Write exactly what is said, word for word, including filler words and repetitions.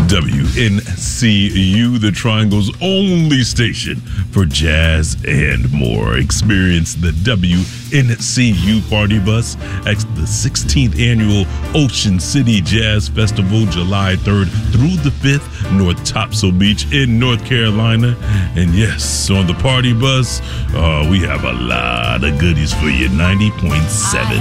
W N C U, the Triangle's only station for jazz and more. Experience the W N C U Party Bus at the sixteenth Annual Ocean City Jazz Festival, July third through the fifth, North Topsail Beach in North Carolina. And yes, on the Party Bus, uh, we have a lot of goodies for you. ninety point seven